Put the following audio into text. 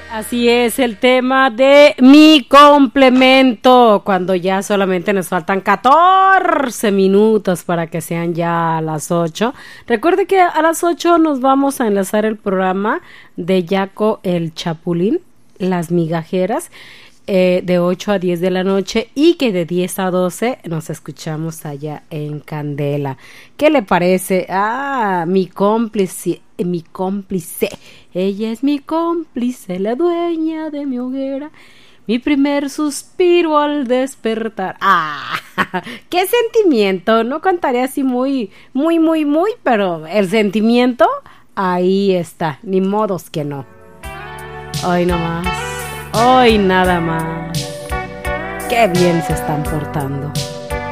Así es el tema de mi complemento, cuando ya solamente nos faltan 14 minutos para que sean ya las 8. Recuerde que a las 8 nos vamos a enlazar el programa de Yaco el Chapulín, Las Migajeras, de 8 a 10 de la noche, y que de 10 a 12 nos escuchamos allá en Candela. ¿Qué le parece? Mi cómplice, ella es mi cómplice, la dueña de mi hoguera, mi primer suspiro al despertar. ¡Qué sentimiento! No cantaré así muy, pero el sentimiento ahí está, ni modos que no. Hoy no más. Hoy nada más. Qué bien se están portando.